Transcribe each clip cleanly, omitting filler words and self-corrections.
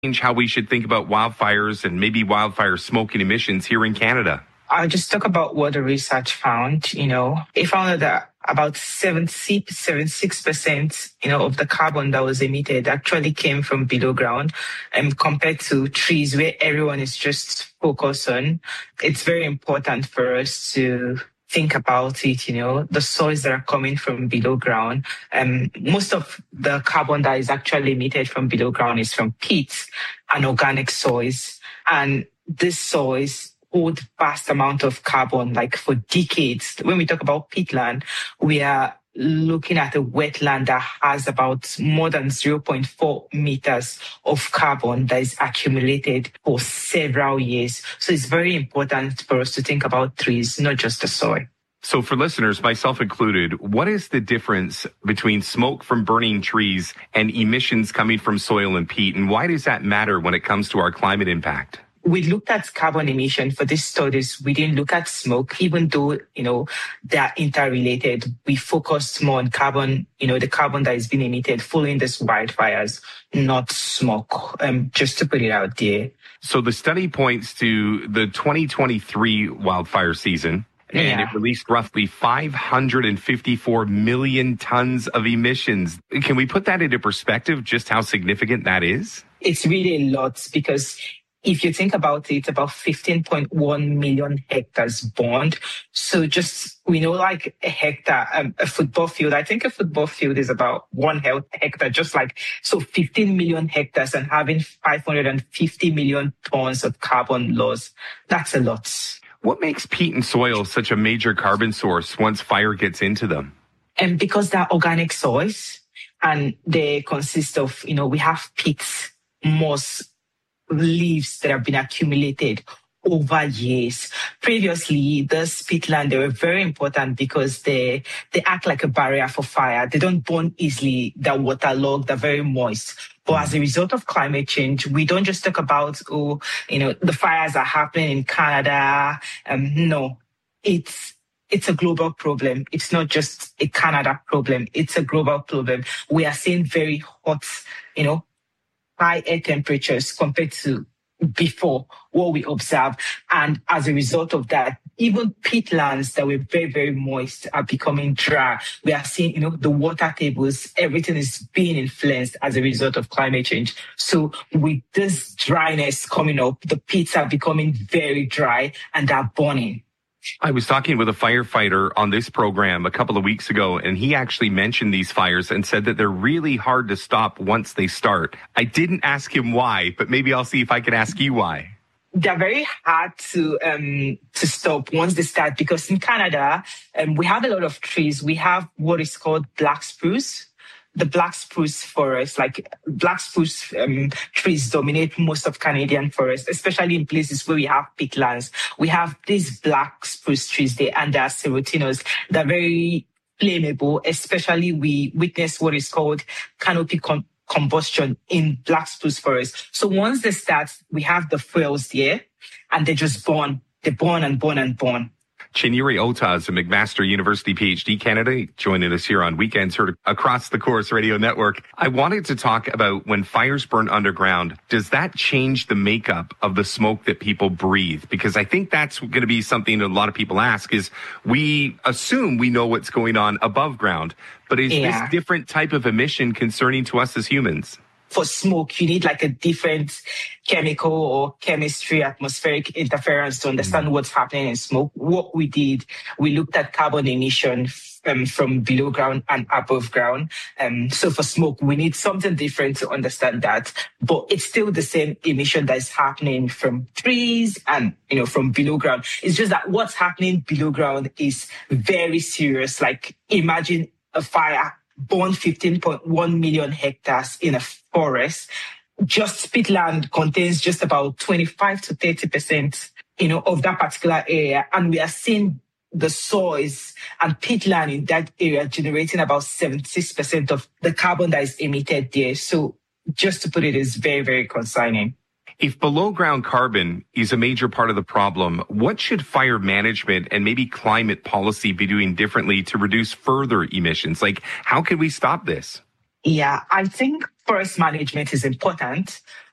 how we should think about wildfires and maybe wildfire smoke and emissions here in Canada? I'll just talk about what the research found. It found that about 76%, of the carbon that was emitted actually came from below ground, compared to trees where everyone is just focused on. It's very important for us to think about it, the soils that are coming from below ground. Most of the carbon that is actually emitted from below ground is from peats and organic soils. And these soils hold vast amount of carbon, like for decades. When we talk about peatland, we are looking at a wetland that has about more than 0.4 meters of carbon that is accumulated for several years. So it's very important for us to think about trees, not just the soil. So for listeners, myself included, what is the difference between smoke from burning trees and emissions coming from soil and peat? And why does that matter when it comes to our climate impact? We looked at carbon emission for these studies. We didn't look at smoke, even though, they're interrelated. We focused more on carbon, the carbon that is being emitted following these wildfires, not smoke, just to put it out there. So the study points to the 2023 wildfire season, and it released roughly 554 million tons of emissions. Can we put that into perspective, just how significant that is? It's really a lot, because if you think about it, about 15.1 million hectares burned. So we know like a hectare, a football field, I think a football field is about 1 hectare, so 15 million hectares and having 550 million tons of carbon loss. That's a lot. What makes peat and soil such a major carbon source once fire gets into them? And because they're organic soils and they consist of, we have peats, moss, leaves that have been accumulated over years. Previously, the peatland, they were very important because they act like a barrier for fire. They don't burn easily. They're waterlogged. They're very moist. But as a result of climate change, we don't just talk about, the fires are happening in Canada. No, it's a global problem. It's not just a Canada problem. It's a global problem. We are seeing very hot, high air temperatures compared to before what we observed. And as a result of that, even peatlands that were very, very moist are becoming dry. We are seeing, the water tables, everything is being influenced as a result of climate change. So with this dryness coming up, the peats are becoming very dry and they're burning. I was talking with a firefighter on this program a couple of weeks ago, and he actually mentioned these fires and said that they're really hard to stop once they start. I didn't ask him why, but maybe I'll see if I can ask you why. They're very hard to stop once they start, because in Canada, we have a lot of trees. We have what is called black spruce. The black spruce forest, trees dominate most of Canadian forests, especially in places where we have peatlands. We have these black spruce trees there, and they are serotinous. They're very flammable, especially we witness what is called canopy combustion in black spruce forest. So once they start, we have the fuels there, and they just burn. They burn and burn and burn. Chinyere Ota is a McMaster University PhD candidate joining us here on Weekends Heard across the Chorus Radio Network. I wanted to talk about when fires burn underground, does that change the makeup of the smoke that people breathe? Because I think that's going to be something that a lot of people ask is we assume we know what's going on above ground, but is this different type of emission concerning to us as humans? For smoke, you need like a different chemical or chemistry, atmospheric interference to understand what's happening in smoke. What we did, we looked at carbon emission from below ground and above ground. So for smoke, we need something different to understand that. But it's still the same emission that is happening from trees and, from below ground. It's just that what's happening below ground is very serious. Like imagine a fire burn 15.1 million hectares in a forest. Just peatland contains just about 25 to 30%, of that particular area. And we are seeing the soils and peatland in that area generating about 76% of the carbon that is emitted there. So just to put it, is very, very concerning. If below ground carbon is a major part of the problem, what should fire management and maybe climate policy be doing differently to reduce further emissions? Like, how can we stop this? Yeah, I think forest management is important,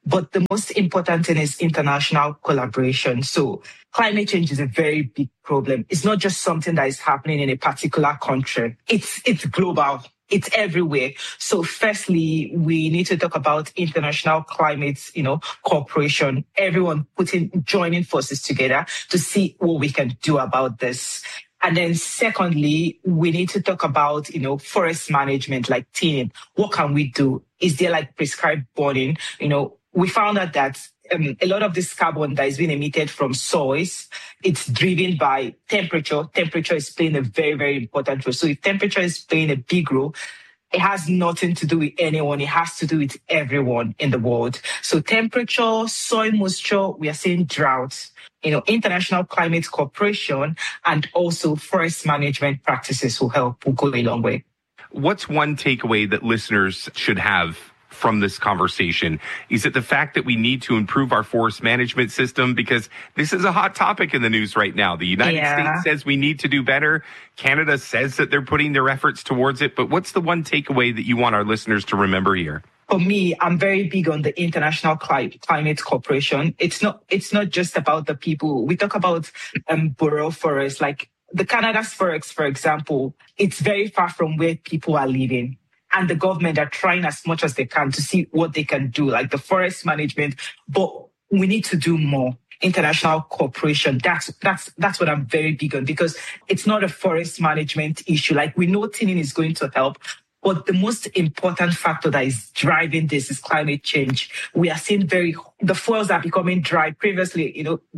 But the most important thing is international collaboration. So climate change is a very big problem. It's not just something that is happening in a particular country. It's global. It's everywhere. So firstly, we need to talk about international climate, cooperation, everyone joining forces together to see what we can do about this. And then secondly, we need to talk about, forest management, like thinning. What can we do? Is there like prescribed burning? We found out that a lot of this carbon that is being emitted from soils, it's driven by temperature. Temperature is playing a very, very important role. So if temperature is playing a big role, it has nothing to do with anyone. It has to do with everyone in the world. So temperature, soil moisture, we are seeing droughts, international climate cooperation, and also forest management practices will go a long way. What's one takeaway that listeners should have from this conversation? Is it the fact that we need to improve our forest management system? Because this is a hot topic in the news right now. The United States says we need to do better. Canada says that they're putting their efforts towards it. But what's the one takeaway that you want our listeners to remember here? For me, I'm very big on the international climate cooperation. It's not just about the people. We talk about borough forests, like the Canada's forests, for example. It's very far from where people are living. And the government are trying as much as they can to see what they can do, like the forest management. But we need to do more. International cooperation. That's what I'm very big on, because it's not a forest management issue. Like, we know thinning is going to help, but the most important factor that is driving this is climate change. We are seeing the fuels are becoming dry. Previously,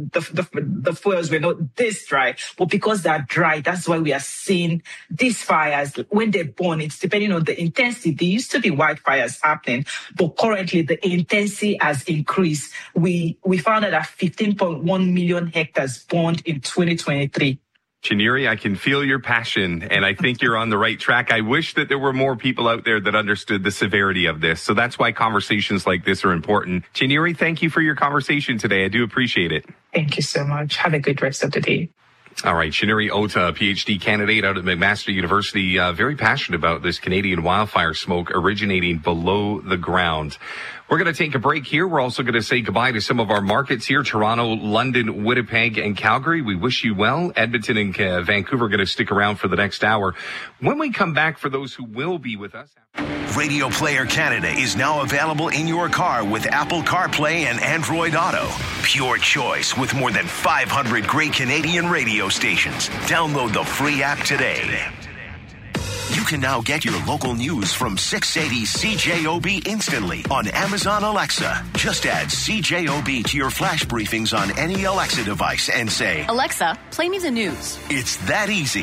the fuels were not this dry, but because they're dry, that's why we are seeing these fires. When they burn, it's depending on the intensity. There used to be wildfires happening, but currently the intensity has increased. We found out that 15.1 million hectares burned in 2023. Chinyere, I can feel your passion, and I think you're on the right track. I wish that there were more people out there that understood the severity of this. So that's why conversations like this are important. Chinyere, thank you for your conversation today. I do appreciate it. Thank you so much. Have a good rest of the day. All right. Chinyere Ota, a PhD candidate out at McMaster University, very passionate about this Canadian wildfire smoke originating below the ground. We're going to take a break here. We're also going to say goodbye to some of our markets here, Toronto, London, Winnipeg, and Calgary. We wish you well. Edmonton and Vancouver are going to stick around for the next hour. When we come back, for those who will be with us. Radio Player Canada is now available in your car with Apple CarPlay and Android Auto. Pure choice with more than 500 great Canadian radio stations. Download the free app today. You can now get your local news from 680 CJOB instantly on Amazon Alexa. Just add CJOB to your flash briefings on any Alexa device and say, Alexa, play me the news. It's that easy.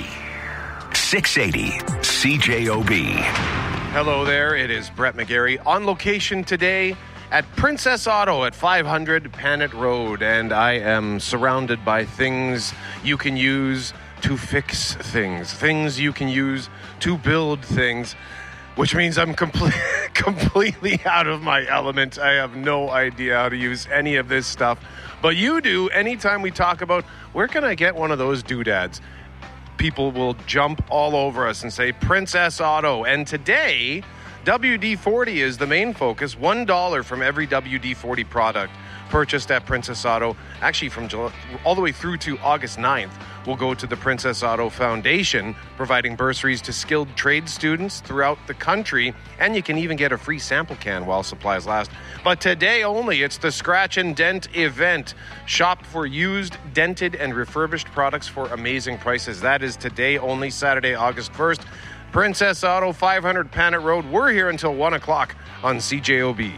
680 CJOB. Hello there, it is Brett McGarry on location today at Princess Auto at 500 Panet Road, and I am surrounded by things you can use to fix things you can use to build things, which means I'm completely out of my element. I have no idea how to use any of this stuff, but you do. Anytime we talk about where can I get one of those doodads, people will jump all over us and say Princess Auto. And today, WD-40 is the main focus. $1 from every WD-40 product purchased at Princess Auto, actually from July, all the way through to August 9th, will go to the Princess Auto Foundation, providing bursaries to skilled trade students throughout the country, and you can even get a free sample can while supplies last. But today only, it's the Scratch and Dent event. Shop for used, dented, and refurbished products for amazing prices. That is today only, Saturday, August 1st. Princess Auto, 500 Panet Road. We're here until 1 o'clock on CJOB.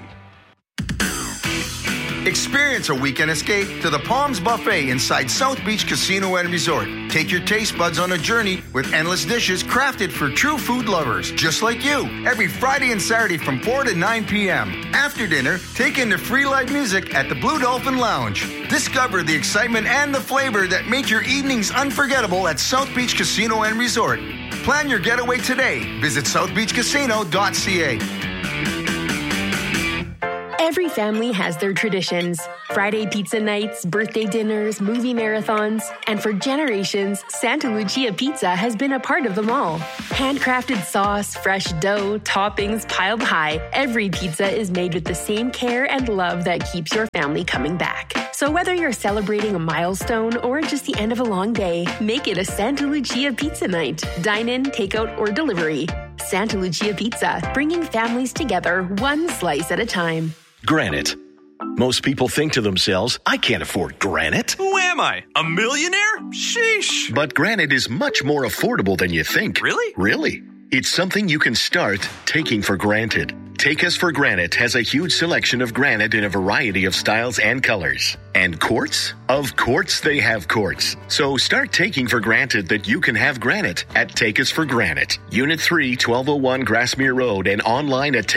Experience a weekend escape to the Palms Buffet inside South Beach Casino and Resort. Take your taste buds on a journey with endless dishes crafted for true food lovers, just like you, every Friday and Saturday from 4 to 9 p.m. After dinner, take in the free live music at the Blue Dolphin Lounge. Discover the excitement and the flavor that make your evenings unforgettable at South Beach Casino and Resort. Plan your getaway today. Visit southbeachcasino.ca. Every family has their traditions. Friday pizza nights, birthday dinners, movie marathons. And for generations, Santa Lucia Pizza has been a part of them all. Handcrafted sauce, fresh dough, toppings piled high. Every pizza is made with the same care and love that keeps your family coming back. So whether you're celebrating a milestone or just the end of a long day, make it a Santa Lucia Pizza night. Dine in, takeout, or delivery. Santa Lucia Pizza, bringing families together one slice at a time. Granite. Most people think to themselves, I can't afford granite. Who am I? A millionaire? Sheesh. But granite is much more affordable than you think. Really? Really. It's something you can start taking for granted. Take Us for Granite has a huge selection of granite in a variety of styles and colors. And quartz? Of course they have quartz. So start taking for granted that you can have granite at Take Us for Granite. Unit 3, 1201 Grassmere Road, and online at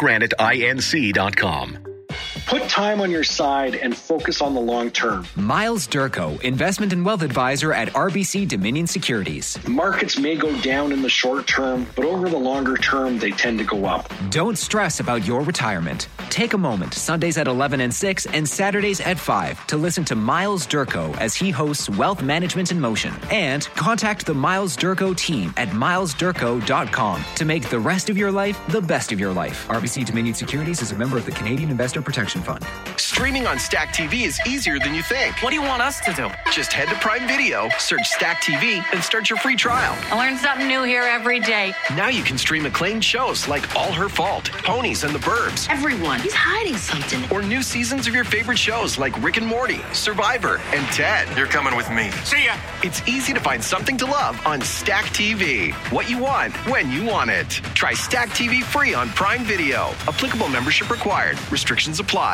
takeusforgraniteinc.com. Put time on your side and focus on the long term. Miles Durko, investment and wealth advisor at RBC Dominion Securities. Markets may go down in the short term, but over the longer term, they tend to go up. Don't stress about your retirement. Take a moment, Sundays at 11 and 6 and Saturdays at 5 to listen to Miles Durko as he hosts Wealth Management in Motion. And contact the Miles Durko team at milesdurko.com to make the rest of your life the best of your life. RBC Dominion Securities is a member of the Canadian Investor Protection Fund. Streaming on Stack TV is easier than you think. What do you want us to do? Just head to Prime Video, search Stack TV, and start your free trial. I learn something new here every day. Now you can stream acclaimed shows like All Her Fault, Ponies and the Burbs. Everyone, he's hiding something. Or new seasons of your favorite shows like Rick and Morty, Survivor, and Ted. You're coming with me. See ya! It's easy to find something to love on Stack TV. What you want, when you want it. Try Stack TV free on Prime Video. Applicable membership required. Restrictions apply.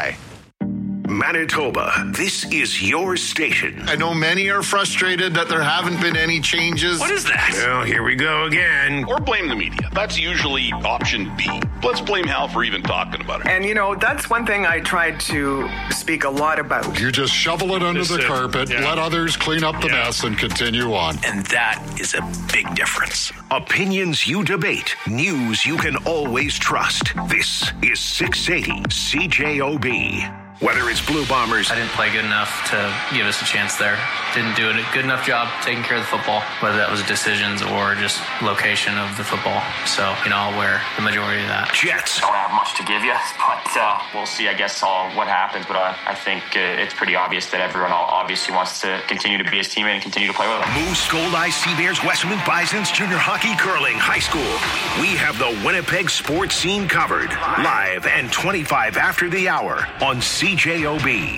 Manitoba, this is your station. I know many are frustrated that there haven't been any changes. What is that? Well, here we go again. Or blame the media. That's usually option B. Let's blame Hal for even talking about it. And, that's one thing I tried to speak a lot about. You just shovel it under the carpet, let others clean up the mess, and continue on. And that is a big difference. Opinions you debate. News you can always trust. This is 680 CJOB. Whether it's Blue Bombers. I didn't play good enough to give us a chance there. Didn't do a good enough job taking care of the football, whether that was decisions or just location of the football. So, I'll wear the majority of that. Jets. I don't have much to give you, but we'll see, I guess, what happens. But I think it's pretty obvious that everyone obviously wants to continue to be his teammate and continue to play with him. Moose, Gold Eye, Sea Bears, Westman Bisons, Junior Hockey, Curling, High School. We have the Winnipeg sports scene covered. Live and 25 after the hour on CJOB.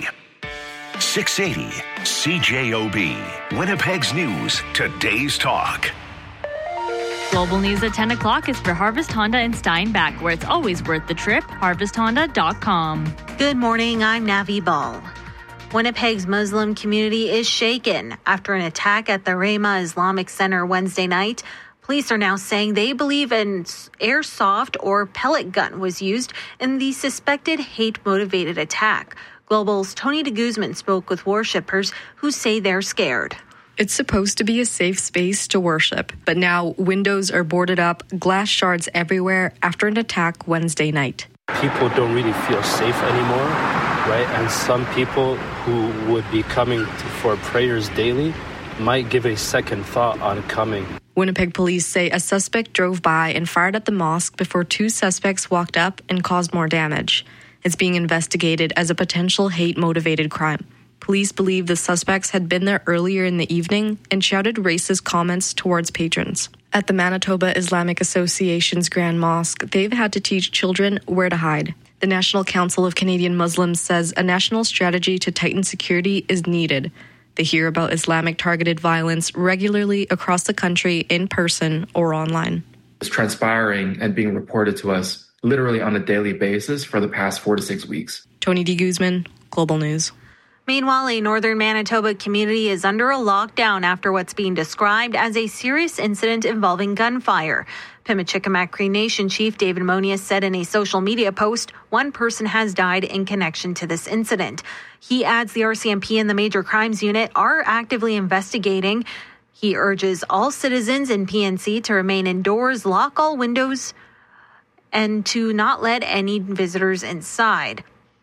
680 CJOB. Winnipeg's news, today's talk. Global News at 10 o'clock is for Harvest Honda in Steinbach, where it's always worth the trip. HarvestHonda.com. Good morning, I'm Navi Ball. Winnipeg's Muslim community is shaken after an attack at the Rhema Islamic Center Wednesday night. Police are now saying they believe an airsoft or pellet gun was used in the suspected hate-motivated attack. Global's Tony de Guzman spoke with worshippers who say they're scared. It's supposed to be a safe space to worship, but now windows are boarded up, glass shards everywhere after an attack Wednesday night. People don't really feel safe anymore, right? And some people who would be coming for prayers daily might give a second thought on coming. Winnipeg police say a suspect drove by and fired at the mosque before two suspects walked up and caused more damage. It's being investigated as a potential hate-motivated crime. Police believe the suspects had been there earlier in the evening and shouted racist comments towards patrons. At the Manitoba Islamic Association's Grand Mosque, they've had to teach children where to hide. The National Council of Canadian Muslims says a national strategy to tighten security is needed. They hear about Islamic-targeted violence regularly across the country in person or online. It's transpiring and being reported to us literally on a daily basis for the past 4 to 6 weeks. Tony de Guzman, Global News. Meanwhile, a northern Manitoba community is under a lockdown after what's being described as a serious incident involving gunfire. Pimicikamak Cree Nation Chief David Monius said in a social media post, one person has died in connection to this incident. He adds the RCMP and the Major Crimes Unit are actively investigating. He urges all citizens in PNC to remain indoors, lock all windows, and to not let any visitors inside.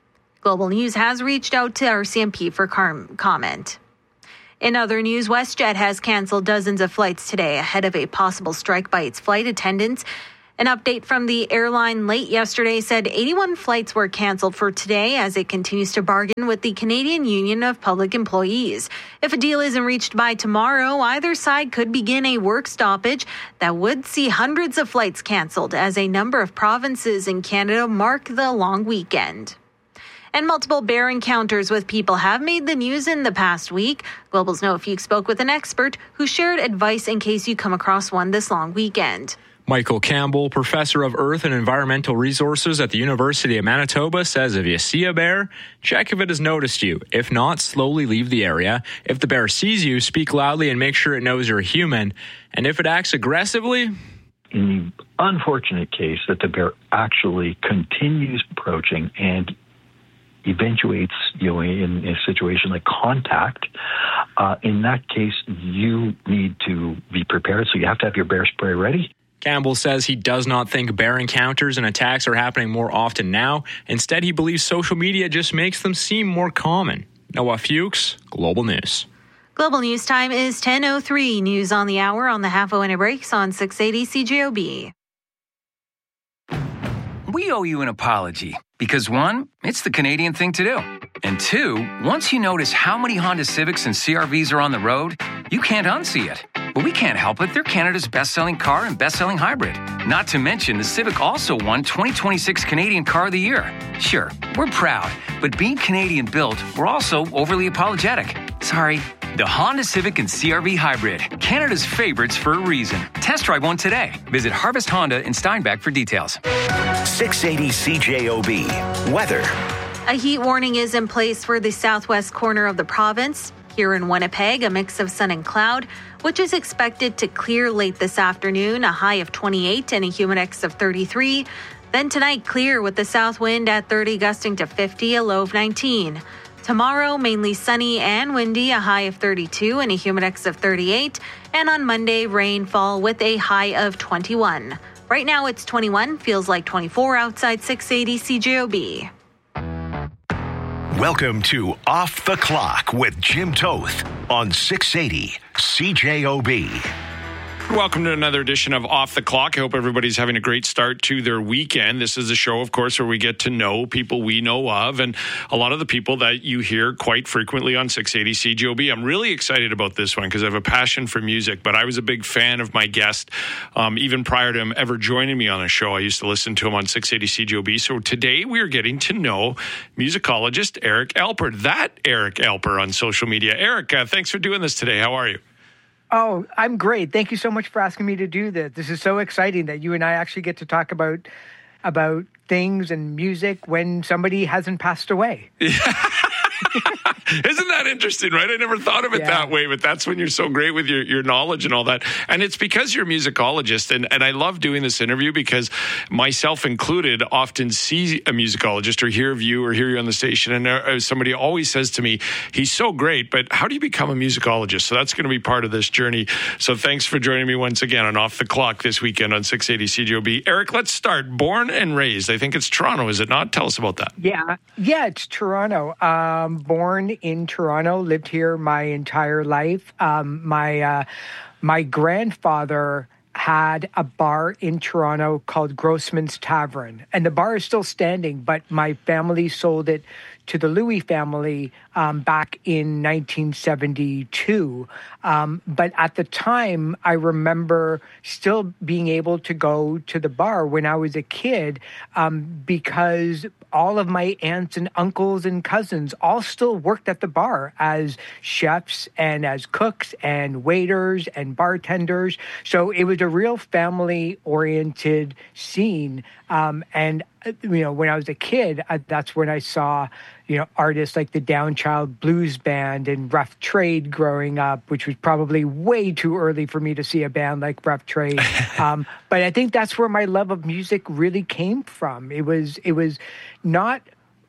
Global News has reached out to RCMP for comment. In other news, WestJet has canceled dozens of flights today ahead of a possible strike by its flight attendants. An update from the airline late yesterday said 81 flights were canceled for today as it continues to bargain with the Canadian Union of Public Employees. If a deal isn't reached by tomorrow, either side could begin a work stoppage that would see hundreds of flights canceled as a number of provinces in Canada mark the long weekend. And multiple bear encounters with people have made the news in the past week. Global's Noah Fuchs spoke with an expert who shared advice in case you come across one this long weekend. Michael Campbell, professor of Earth and Environmental Resources at the University of Manitoba, says if you see a bear, check if it has noticed you. If not, slowly leave the area. If the bear sees you, speak loudly and make sure it knows you're a human. And if it acts aggressively... In the unfortunate case that the bear actually continues approaching and eventuates, in a situation like contact, in that case, you need to be prepared. So you have to have your bear spray ready. Campbell says he does not think bear encounters and attacks are happening more often now. Instead, he believes social media just makes them seem more common. Noah Fuchs, Global News. Global News time is 10:03. News on the hour on the half-hour and it breaks on 680 CJOB. We owe you an apology because, one, it's the Canadian thing to do. And two, once you notice how many Honda Civics and CR-Vs are on the road, you can't unsee it. But we can't help it. They're Canada's best-selling car and best-selling hybrid. Not to mention, the Civic also won 2026 Canadian Car of the Year. Sure, we're proud, but being Canadian-built, we're also overly apologetic. Sorry. The Honda Civic and CR-V Hybrid, Canada's favorites for a reason. Test drive one today. Visit Harvest Honda in Steinbach for details. 680 CJOB. Weather. A heat warning is in place for the southwest corner of the province. Here in Winnipeg, a mix of sun and cloud, which is expected to clear late this afternoon, a high of 28 and a humid index of 33. Then tonight, clear with the south wind at 30 gusting to 50, a low of 19. Tomorrow, mainly sunny and windy, a high of 32 and a humid index of 38. And on Monday, rainfall with a high of 21. Right now, it's 21, feels like 24 outside 680 CJOB. Welcome to Off the Clock with Jim Toth on 680 CJOB. Welcome to another edition of Off the Clock. I hope everybody's having a great start to their weekend. This is a show, of course, where we get to know people we know of and a lot of the people that you hear quite frequently on 680 CJOB. I'm really excited about this one because I have a passion for music, but I was a big fan of my guest even prior to him ever joining me on the show. I used to listen to him on 680 CJOB. So today we are getting to know musicologist Eric Alper, that Eric Alper on social media. Eric, thanks for doing this today. How are you? Oh, I'm great. Thank you so much for asking me to do this. This is so exciting that you and I actually get to talk about things and music when somebody hasn't passed away. Isn't that interesting, right? I never thought of it that way, but that's when you're so great with your knowledge and all that. And it's because you're a musicologist, and I love doing this interview because myself included often see a musicologist or hear of you or hear you on the station, and somebody always says to me, he's so great, but how do you become a musicologist? So that's going to be part of this journey. So thanks for joining me once again on Off the Clock this weekend on 680 CJOB. Eric, let's start. Born and raised, I think it's Toronto, is it not? Tell us about that. Yeah, it's Toronto. Born in Toronto, lived here my entire life. My grandfather had a bar in Toronto called Grossman's Tavern, and the bar is still standing, but my family sold it to the Louis family back in 1972. But at the time, I remember still being able to go to the bar when I was a kid because all of my aunts and uncles and cousins all still worked at the bar as chefs and as cooks and waiters and bartenders. So it was a real family-oriented scene. And, when I was a kid, that's when I saw, artists like the Downchild Blues Band and Rough Trade growing up, which was probably way too early for me to see a band like Rough Trade. But I think that's where my love of music really came from. It was not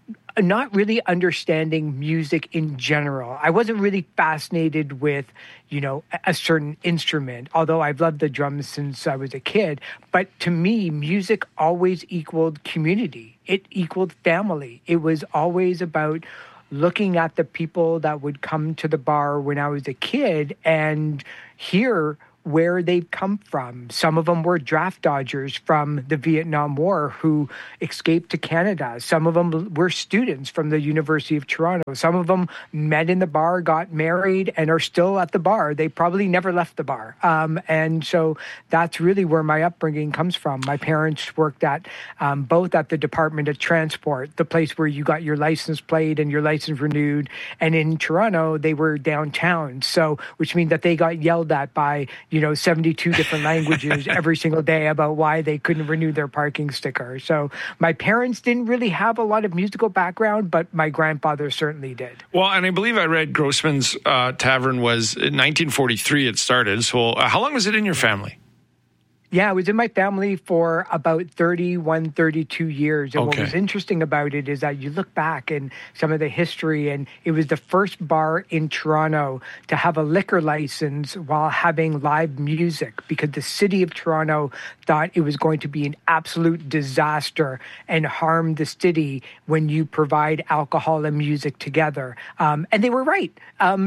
not really understanding music in general. I wasn't really fascinated with, a certain instrument, although I've loved the drums since I was a kid. But to me, music always equaled community. It equaled family. It was always about looking at the people that would come to the bar when I was a kid and hear where they've come from. Some of them were draft dodgers from the Vietnam War who escaped to Canada. Some of them were students from the University of Toronto. Some of them met in the bar, got married, and are still at the bar. They probably never left the bar. And so that's really where my upbringing comes from. My parents worked at both at the Department of Transport, the place where you got your license plate and your license renewed. And in Toronto, they were downtown. So, which means that they got yelled at by 72 different languages every single day about why they couldn't renew their parking sticker. So my parents didn't really have a lot of musical background, but my grandfather certainly did. Well, and I believe I read Grossman's Tavern was in 1943 it started. So how long was it in your family? Yeah, it was in my family for about 31, 32 years. And What was interesting about it is that you look back and some of the history, and it was the first bar in Toronto to have a liquor license while having live music, because the city of Toronto thought it was going to be an absolute disaster and harm the city when you provide alcohol and music together. And they were right.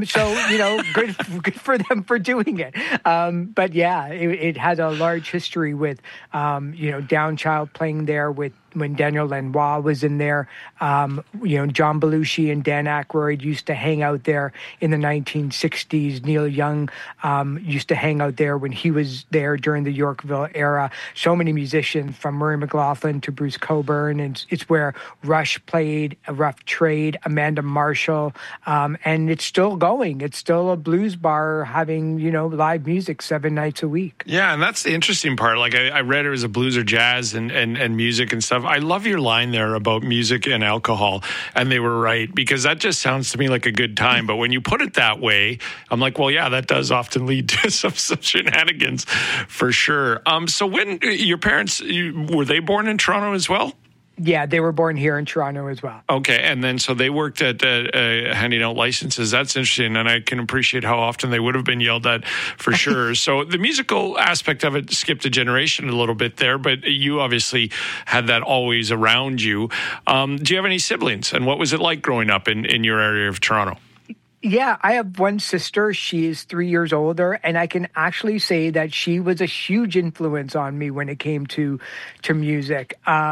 Good for them for doing it. But yeah, it had a large history with, Down Child playing there with when Daniel Lanois was in there. John Belushi and Dan Aykroyd used to hang out there in the 1960s. Neil Young used to hang out there when he was there during the Yorkville era. So many musicians, from Murray McLaughlin to Bruce Cockburn, and it's where Rush played, a Rough Trade, Amanda Marshall, and it's still going. It's still a blues bar having, live music 7 nights a week. Yeah, and that's the interesting part. Like I read it was a blues or jazz and music and stuff. I love your line there about music and alcohol, and they were right, because that just sounds to me like a good time. But when you put it that way, I'm like, well, yeah, that does often lead to some shenanigans for sure. So when your parents, were they born in Toronto as well? Yeah, they were born here in Toronto as well. Okay, and then so they worked at handing out licenses. That's interesting, and I can appreciate how often they would have been yelled at for sure. So the musical aspect of it skipped a generation a little bit there, but you obviously had that always around you. Do you have any siblings, and what was it like growing up in your area of Toronto? Yeah, I have one sister. She is 3 years older, and I can actually say that she was a huge influence on me when it came to music.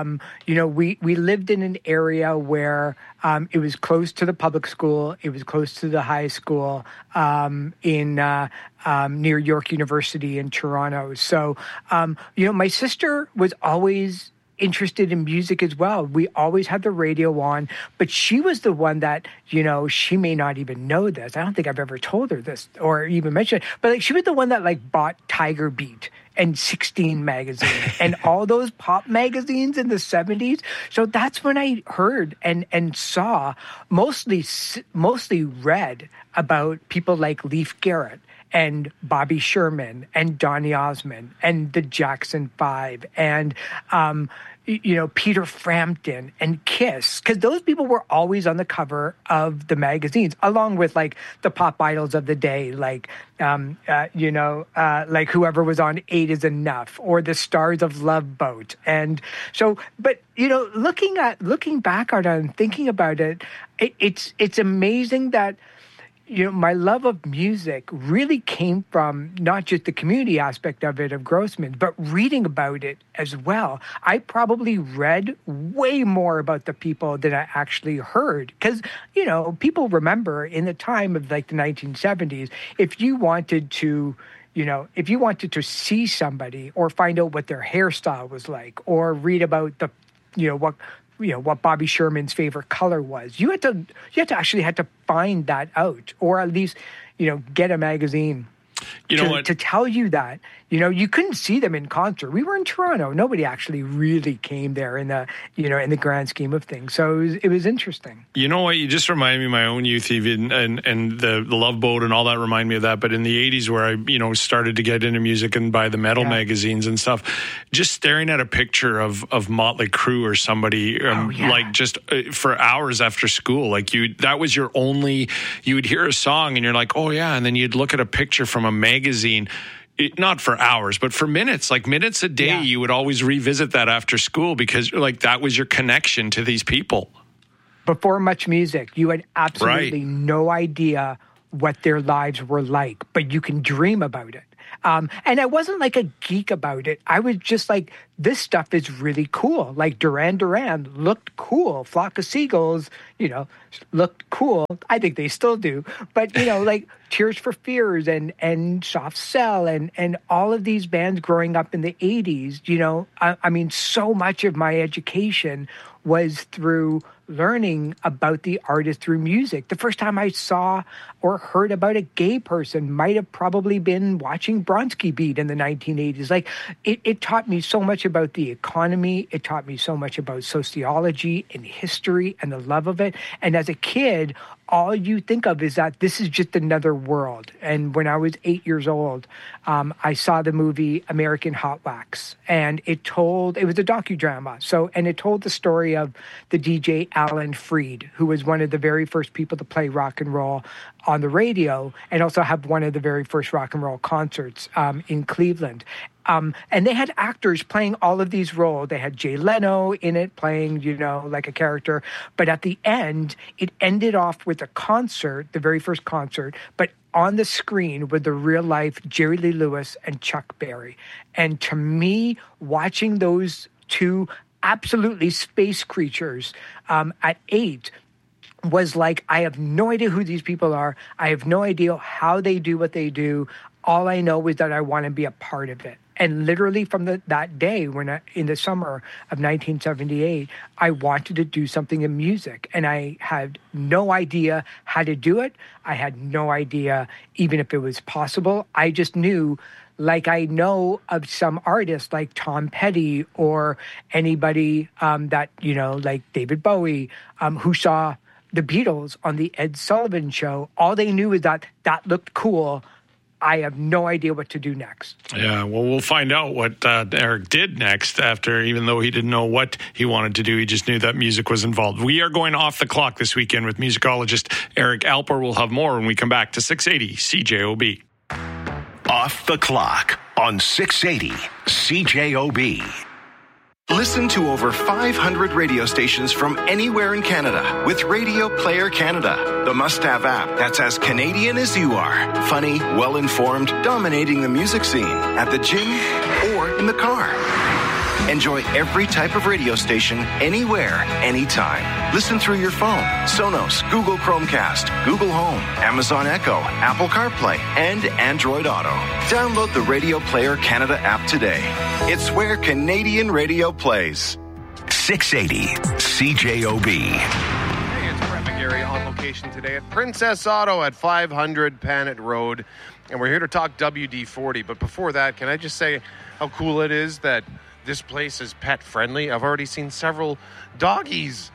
We lived in an area where it was close to the public school. It was close to the high school near York University in Toronto. So, my sister was always interested in music as well. We always had the radio on, but she was the one that, she may not even know this. I don't think I've ever told her this or even mentioned it, but she was the one that bought Tiger Beat and 16 magazine and all those pop magazines in the 70s. So that's when I heard and saw, mostly read about people like Leif Garrett and Bobby Sherman and Donny Osmond and the Jackson 5 and, Peter Frampton and Kiss, because those people were always on the cover of the magazines, along with the pop idols of the day, like whoever was on 8 is Enough or the Stars of Love Boat. And so, but looking back on it and thinking about it, it's amazing that my love of music really came from not just the community aspect of it, of Grossman, but reading about it as well. I probably read way more about the people than I actually heard. Because, people remember in the time of the 1970s, if you wanted to see somebody or find out what their hairstyle was like, or read about what Bobby Sherman's favorite color was, you had to actually find that out, or at least, get a magazine. You know what? To tell you that, you couldn't see them in concert. We were in Toronto. Nobody actually really came there in the, in the grand scheme of things. So it was interesting. You know what? You just reminded me of my own youth, even, and the Love Boat and all that remind me of that. But in the 80s where I, started to get into music and buy the metal magazines and stuff, just staring at a picture of Motley Crue or somebody, like just for hours after school, like that was your only, you would hear a song and you're like, oh yeah. And then you'd look at a picture from a magazine. Not for hours, but for minutes, like minutes a day, you would always revisit that after school because like that was your connection to these people. Before much music, you had absolutely no idea what their lives were like, but you can dream about it. And I wasn't like a geek about it. I was just like, this stuff is really cool. Like Duran Duran looked cool. Flock of Seagulls, looked cool. I think they still do. But, like Tears for Fears and Soft Cell and all of these bands growing up in the 80s, I mean, so much of my education was through learning about the artist through music. The first time I saw or heard about a gay person might have probably been watching Bronski Beat in the 1980s. Like, it taught me so much about the economy. It taught me so much about sociology and history and the love of it. And as a kid, all you think of is that this is just another world. And when I was 8 years old, I saw the movie American Hot Wax, and it was a docudrama. And it told the story of the DJ Alan Freed, who was one of the very first people to play rock and roll on the radio, and also have one of the very first rock and roll concerts in Cleveland. And they had actors playing all of these roles. They had Jay Leno in it playing, like a character. But at the end, it ended off with a concert, the very first concert, but on the screen with the real life Jerry Lee Lewis and Chuck Berry. And to me, watching those two absolutely space creatures at 8 was like, I have no idea who these people are. I have no idea how they do what they do. All I know is that I want to be a part of it. And literally from that day, in the summer of 1978, I wanted to do something in music. And I had no idea how to do it. I had no idea even if it was possible. I just knew, like I know of some artists like Tom Petty or anybody that, like David Bowie, who saw the Beatles on the Ed Sullivan Show. All they knew is that looked cool. I have no idea what to do next. Yeah, well, we'll find out what Eric did next after, even though he didn't know what he wanted to do, he just knew that music was involved. We are going off the clock this weekend with musicologist Eric Alper. We'll have more when we come back to 680 CJOB. Off the clock on 680 CJOB. Listen to over 500 radio stations from anywhere in Canada with Radio Player Canada, the must-have app that's as Canadian as you are. Funny, well-informed, dominating the music scene at the gym or in the car. Enjoy every type of radio station anywhere, anytime. Listen through your phone, Sonos, Google Chromecast, Google Home, Amazon Echo, Apple CarPlay, and Android Auto. Download the Radio Player Canada app today. It's where Canadian radio plays. 680 CJOB. Hey, it's Brett McGarry on location today at Princess Auto at 500 Panet Road. And we're here to talk WD-40. But before that, can I just say how cool it is that this place is pet friendly? I've already seen several doggies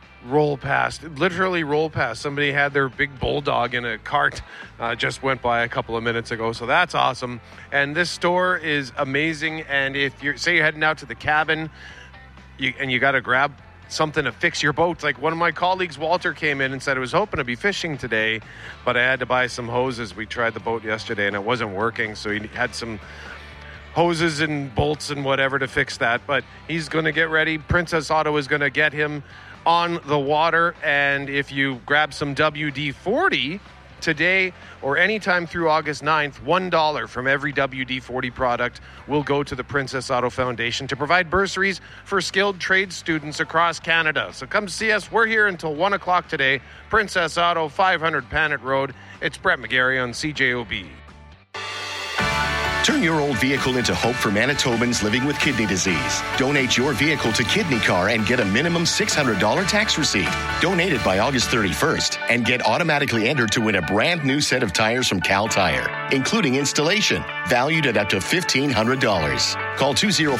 literally roll past. Somebody had their big bulldog in a cart, just went by a couple of minutes ago. So that's awesome. And this store is amazing. And if you're heading out to the cabin and you got to grab something to fix your boat, like one of my colleagues, Walter, came in and said, I was hoping to be fishing today, but I had to buy some hoses. We tried the boat yesterday and it wasn't working. So he had some hoses and bolts and whatever to fix that, but he's going to get ready. Princess Auto is going to get him on the water, and if you grab some WD-40 today or anytime through August 9th, $1 from every WD-40 product will go to the Princess Auto Foundation to provide bursaries for skilled trade students across Canada. So come see us. We're here until 1 o'clock today. Princess Auto, 500 Panet Road. It's Brett McGarry on CJOB. Turn your old vehicle into hope for Manitobans living with kidney disease. Donate your vehicle to Kidney Car and get a minimum $600 tax receipt. Donate it by August 31st and get automatically entered to win a brand new set of tires from Cal Tire, including installation, valued at up to $1,500. Call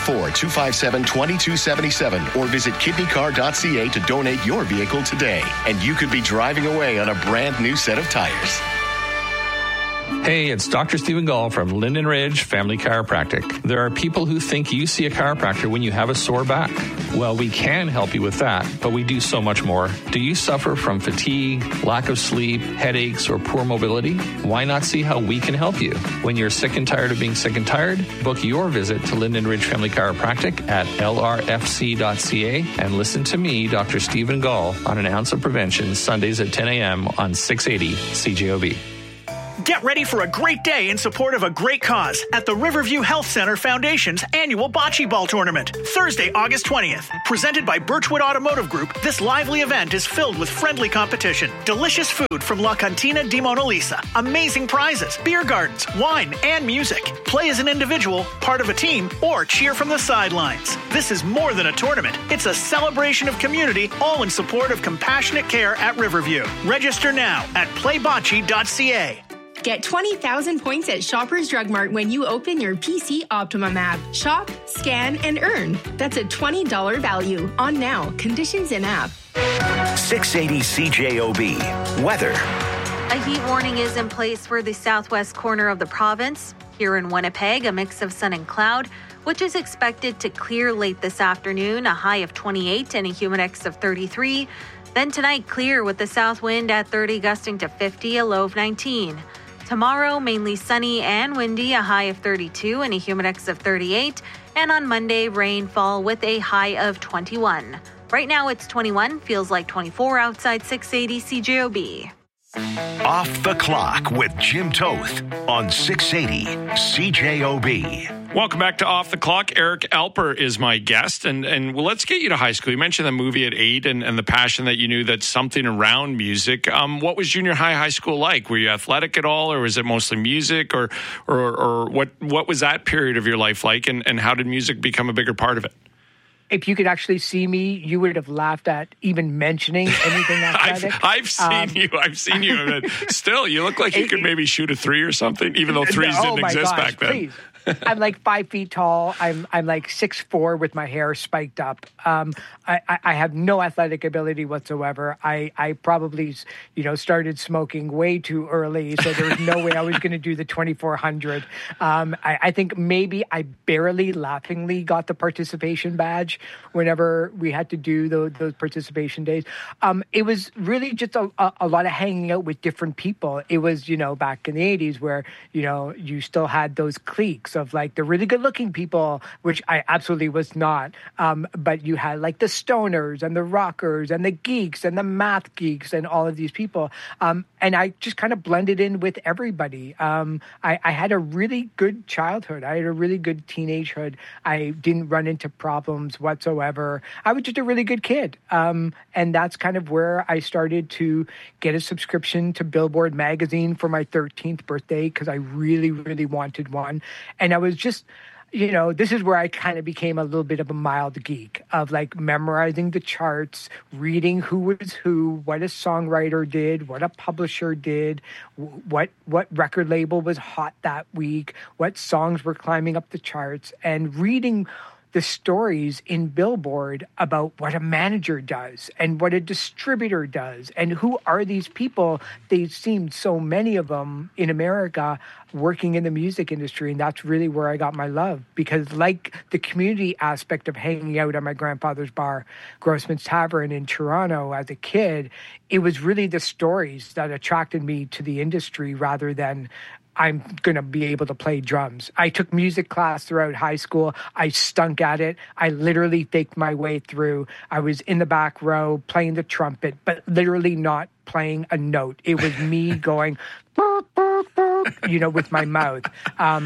204-257-2277 or visit kidneycar.ca to donate your vehicle today. And you could be driving away on a brand new set of tires. Hey, it's Dr. Stephen Gall from Linden Ridge Family Chiropractic. There are people who think you see a chiropractor when you have a sore back. Well, we can help you with that, but we do so much more. Do you suffer from fatigue, lack of sleep, headaches, or poor mobility? Why not see how we can help you? When you're sick and tired of being sick and tired, book your visit to Linden Ridge Family Chiropractic at lrfc.ca and listen to me, Dr. Stephen Gall, on An Ounce of Prevention, Sundays at 10 a.m. on 680 CJOB. Get ready for a great day in support of a great cause at the Riverview Health Center Foundation's annual Bocce Ball Tournament, Thursday, August 20th. Presented by Birchwood Automotive Group, this lively event is filled with friendly competition, delicious food from La Cantina di Mona Lisa, amazing prizes, beer gardens, wine, and music. Play as an individual, part of a team, or cheer from the sidelines. This is more than a tournament. It's a celebration of community, all in support of compassionate care at Riverview. Register now at playbocce.ca. Get 20,000 points at Shoppers Drug Mart when you open your PC Optimum app. Shop, scan, and earn. That's a $20 value on now. Conditions in app. 680 CJOB. Weather. A heat warning is in place for the southwest corner of the province. Here in Winnipeg, a mix of sun and cloud, which is expected to clear late this afternoon, a high of 28 and a humidex of 33. Then tonight, clear with the south wind at 30 gusting to 50, a low of 19. Tomorrow, mainly sunny and windy, a high of 32 and a humidex of 38. And on Monday, rainfall with a high of 21. Right now, it's 21, feels like 24 outside 680 CJOB. Off the Clock with Jim Toth on 680 CJOB. Welcome back to Off the Clock. Eric Alper is my guest, and well, let's get you to high school. You mentioned the movie at 8 and the passion that you knew that something around music. What was junior high school like? Were you athletic at all, or was it mostly music, or what was that period of your life like, and how did music become a bigger part of it? If you could actually see me, you would have laughed at even mentioning anything athletic. I've seen you. Still, you look like you could maybe shoot a 3 or something, even though threes didn't exist back then. Please. I'm like 5 feet tall. I'm like 6'4" with my hair spiked up. I have no athletic ability whatsoever. I probably started smoking way too early, so there was no way I was going to do the 2400. I think maybe I barely laughingly got the participation badge whenever we had to do those participation days. It was really just a lot of hanging out with different people. It was back in the 80s where you still had those cliques of like the really good looking people, which I absolutely was not. But you had like the stoners and the rockers and the geeks and the math geeks and all of these people. And I just kind of blended in with everybody. I had a really good childhood. I had a really good teenagehood. I didn't run into problems whatsoever. I was just a really good kid. And that's kind of where I started to get a subscription to Billboard magazine for my 13th birthday because I really, really wanted one. And I was just, this is where I kind of became a little bit of a mild geek of like memorizing the charts, reading who was who, what a songwriter did, what a publisher did, what record label was hot that week, what songs were climbing up the charts, and reading the stories in Billboard about what a manager does and what a distributor does and who are these people. They seemed so many of them in America working in the music industry, and that's really where I got my love, because like the community aspect of hanging out at my grandfather's bar, Grossman's Tavern in Toronto as a kid, it was really the stories that attracted me to the industry rather than I'm going to be able to play drums. I took music class throughout high school. I stunk at it. I literally faked my way through. I was in the back row playing the trumpet, but literally not playing a note. It was me going, with my mouth.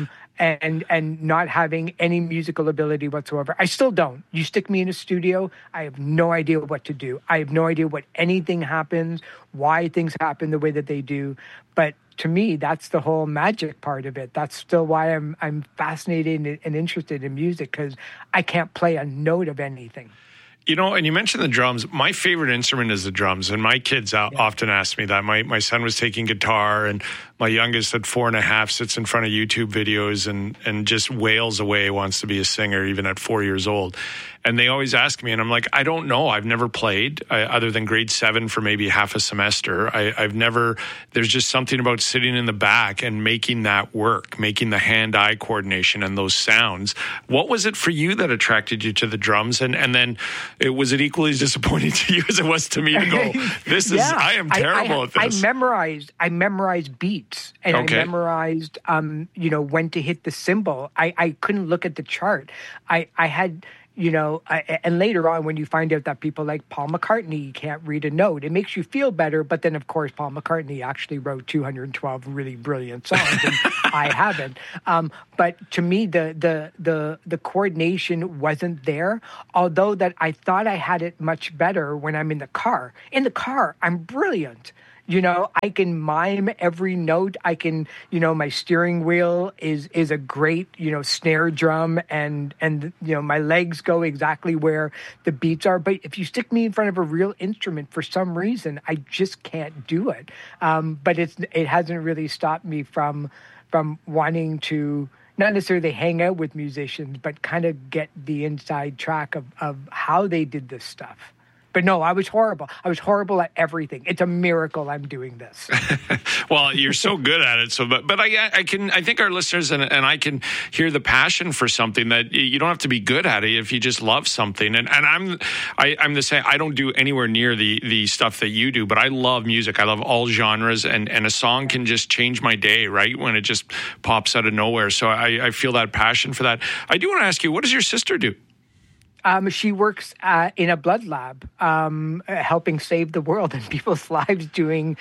and not having any musical ability whatsoever. I still don't. You stick me in a studio, I have no idea what to do. I have no idea what anything happens, why things happen the way that they do. But to me, that's the whole magic part of it. That's still why I'm fascinated and interested in music, because I can't play a note of anything. You know, and you mentioned the drums. My favorite instrument is the drums, and my kids often ask me that. My son was taking guitar, and my youngest at 4.5 sits in front of YouTube videos and just wails away, wants to be a singer, even at 4 years old. And they always ask me, and I'm like, I don't know. I've never played other than grade 7 for maybe half a semester. I've never, there's just something about sitting in the back and making that work, making the hand-eye coordination and those sounds. What was it for you that attracted you to the drums? And then was it equally as disappointing to you as it was to me to go, this is, I am terrible at this. I memorized beats, and I memorized, when to hit the cymbal. I couldn't look at the chart. I had... and later on, when you find out that people like Paul McCartney can't read a note, it makes you feel better. But then, of course, Paul McCartney actually wrote 212 really brilliant songs, and I haven't. But to me, the coordination wasn't there. Although that I thought I had it much better when I'm in the car. In the car, I'm brilliant. I can mime every note. I can, my steering wheel is a great, snare drum, and my legs go exactly where the beats are. But if you stick me in front of a real instrument, for some reason, I just can't do it. But it hasn't really stopped me from wanting to not necessarily hang out with musicians, but kind of get the inside track of how they did this stuff. But no, I was horrible. I was horrible at everything. It's a miracle I'm doing this. Well, you're so good at it. So, but I think our listeners and I can hear the passion for something that you don't have to be good at it if you just love something. And I'm the same. I don't do anywhere near the stuff that you do, but I love music. I love all genres, and a song can just change my day, right? When it just pops out of nowhere. So I feel that passion for that. I do want to ask you, what does your sister do? She works in a blood lab, helping save the world and people's lives, doing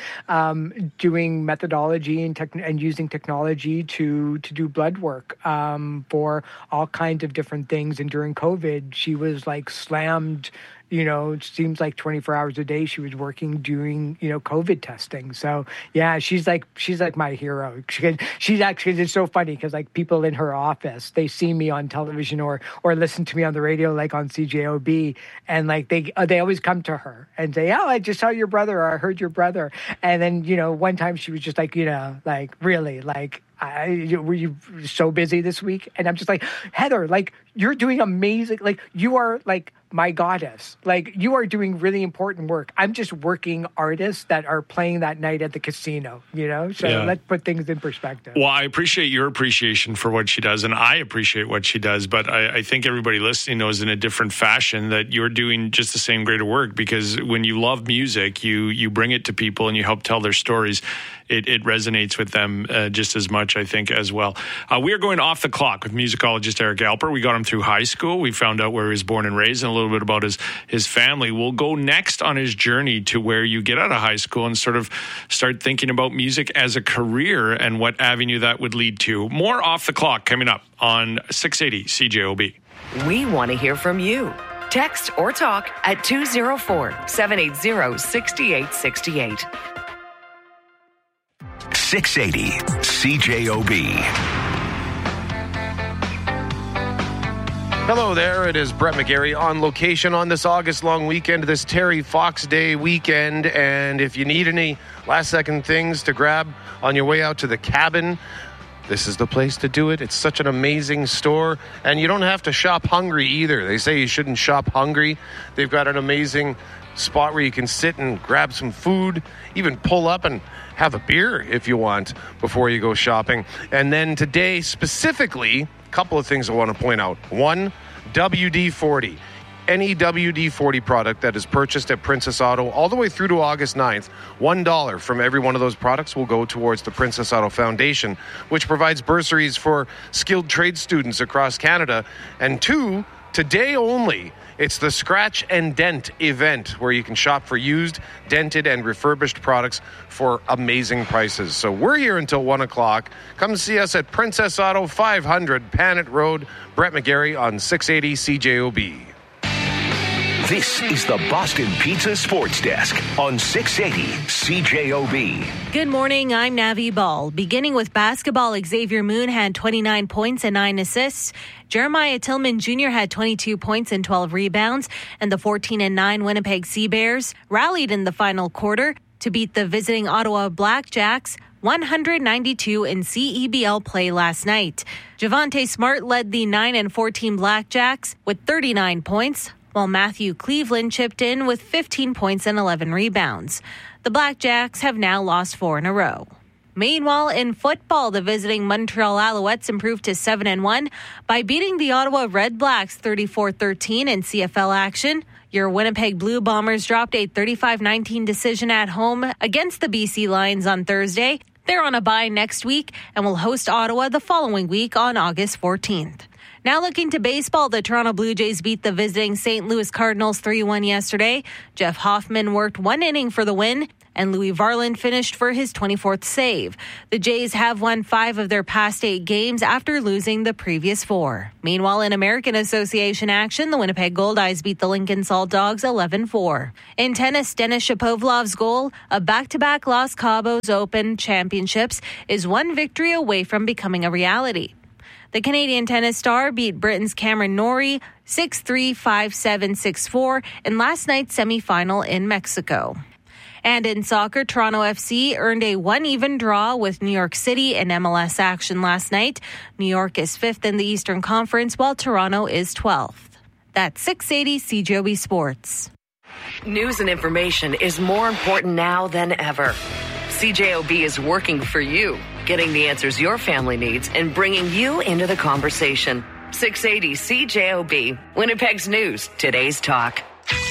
methodology and using technology to do blood work for all kinds of different things. And during COVID, she was like slammed. It seems like 24 hours a day she was working doing, COVID testing. So yeah, she's like my hero. She's actually, it's so funny because like people in her office, they see me on television or listen to me on the radio, like on CJOB, and like they always come to her and say, "Oh, I just saw your brother," or "I heard your brother." And then one time she was just like, like really, like, were you so busy this week? And I'm just like, Heather, like you're doing amazing. Like you are like my goddess. Like you are doing really important work. I'm just working artists that are playing that night at the casino, So let's put things in perspective. Well, I appreciate your appreciation for what she does, and I appreciate what she does. But I think everybody listening knows in a different fashion that you're doing just the same greater work, because when you love music, you bring it to people and you help tell their stories. It resonates with them just as much, I think, as well. We are going off the clock with musicologist Eric Alper. We got him through high school. We found out where he was born and raised and a little bit about his family. We'll go next on his journey to where you get out of high school and sort of start thinking about music as a career and what avenue that would lead to. More off the clock coming up on 680 CJOB. We want to hear from you. Text or talk at 204-780-6868. 680 CJOB. Hello there, it is Brett McGarry on location on this August long weekend, this Terry Fox Day weekend. And if you need any last second things to grab on your way out to the cabin, this is the place to do it. It's such an amazing store, and you don't have to shop hungry either. They say you shouldn't shop hungry. They've got an amazing spot where you can sit and grab some food, even pull up and have a beer if you want before you go shopping. And then today specifically, a couple of things I want to point out. One, WD-40. Any WD-40 product that is purchased at Princess Auto all the way through to August 9th, $1 from every one of those products will go towards the Princess Auto Foundation, which provides bursaries for skilled trade students across Canada. And two, today only, It's the Scratch and Dent event where you can shop for used, dented, and refurbished products for amazing prices. So we're here until 1 o'clock. Come see us at Princess Auto, 500 Panet Road, Brett McGarry on 680 CJOB. This is the Boston Pizza Sports Desk on 680 CJOB. Good morning, I'm Navi Ball. Beginning with basketball, Xavier Moon had 29 points and 9 assists. Jeremiah Tillman Jr. had 22 points and 12 rebounds. And the 14-9 Winnipeg Sea Bears rallied in the final quarter to beat the visiting Ottawa Blackjacks 192 in CEBL play last night. Javonte Smart led the 9-14 Blackjacks with 39 points, while Matthew Cleveland chipped in with 15 points and 11 rebounds. The Blackjacks have now lost 4 in a row. Meanwhile, in football, the visiting Montreal Alouettes improved to 7-1 by beating the Ottawa Red Blacks 34-13 in CFL action. Your Winnipeg Blue Bombers dropped a 35-19 decision at home against the BC Lions on Thursday. They're on a bye next week and will host Ottawa the following week on August 14th. Now looking to baseball, the Toronto Blue Jays beat the visiting St. Louis Cardinals 3-1 yesterday. Jeff Hoffman worked 1 inning for the win, and Louis Varland finished for his 24th save. The Jays have won 5 of their past 8 games after losing the previous 4. Meanwhile, in American Association action, the Winnipeg Goldeyes beat the Lincoln Salt Dogs 11-4. In tennis, Denis Shapovalov's goal of back-to-back Los Cabos Open championships is 1 victory away from becoming a reality. The Canadian tennis star beat Britain's Cameron Norrie 6-3, 5-7, 6-4 in last night's semifinal in Mexico. And in soccer, Toronto FC earned a 1-even draw with New York City in MLS action last night. New York is 5th in the Eastern Conference, while Toronto is 12th. That's 680 CJOB Sports. News and information is more important now than ever. CJOB is working for you, getting the answers your family needs and bringing you into the conversation. 680 CJOB, Winnipeg's news, today's talk.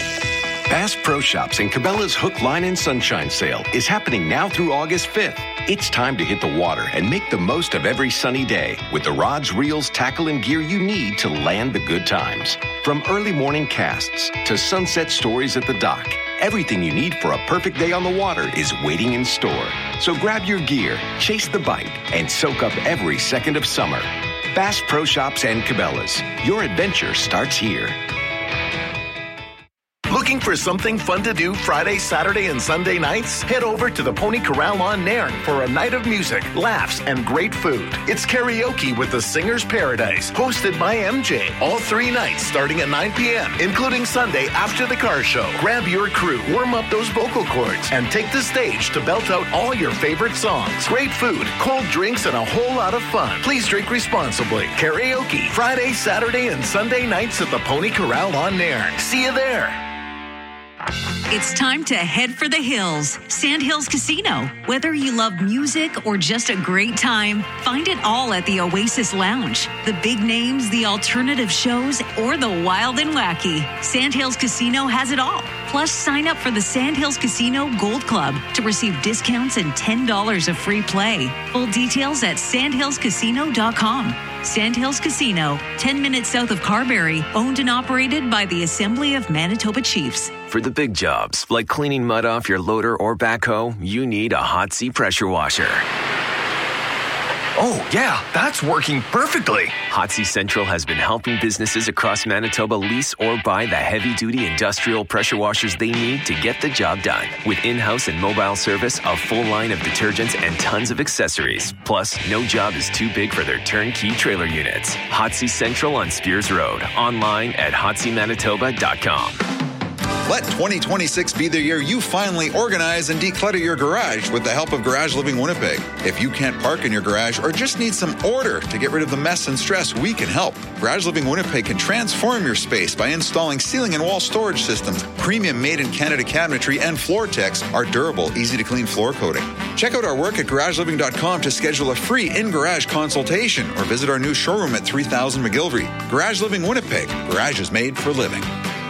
Bass Pro Shops and Cabela's Hook, Line, and Sunshine sale is happening now through August 5th. It's time to hit the water and make the most of every sunny day with the rods, reels, tackle, and gear you need to land the good times. From early morning casts to sunset stories at the dock, everything you need for a perfect day on the water is waiting in store. So grab your gear, chase the bite, and soak up every second of summer. Bass Pro Shops and Cabela's. Your adventure starts here. Looking for something fun to do Friday, Saturday, and Sunday nights? Head over to the Pony Corral on Nairn for a night of music, laughs, and great food. It's karaoke with the Singer's Paradise, hosted by MJ. All 3 nights starting at 9 p.m., including Sunday after the car show. Grab your crew, warm up those vocal cords, and take the stage to belt out all your favorite songs. Great food, cold drinks, and a whole lot of fun. Please drink responsibly. Karaoke, Friday, Saturday, and Sunday nights at the Pony Corral on Nairn. See you there. It's time to head for the hills. Sandhills Casino. Whether you love music or just a great time, find it all at the Oasis Lounge. The big names, the alternative shows, or the wild and wacky. Sandhills Casino has it all. Plus, sign up for the Sandhills Casino Gold Club to receive discounts and $10 of free play. Full details at sandhillscasino.com. Sandhills Casino, 10 minutes south of Carberry, owned and operated by the Assembly of Manitoba Chiefs. For the big jobs, like cleaning mud off your loader or backhoe, you need a Hot-C pressure washer. Oh, yeah, that's working perfectly. Hot-C Central has been helping businesses across Manitoba lease or buy the heavy-duty industrial pressure washers they need to get the job done. With in-house and mobile service, a full line of detergents, and tons of accessories. Plus, no job is too big for their turnkey trailer units. Hot-C Central on Spears Road. Online at hotcmanitoba.com. Let 2026 be the year you finally organize and declutter your garage with the help of Garage Living Winnipeg. If you can't park in your garage or just need some order to get rid of the mess and stress, we can help. Garage Living Winnipeg can transform your space by installing ceiling and wall storage systems, premium made-in-Canada cabinetry, and FloorTex, our durable, easy-to-clean floor coating. Check out our work at garageliving.com to schedule a free in-garage consultation or visit our new showroom at 3000 McGilvery. Garage Living Winnipeg. Garage is made for living.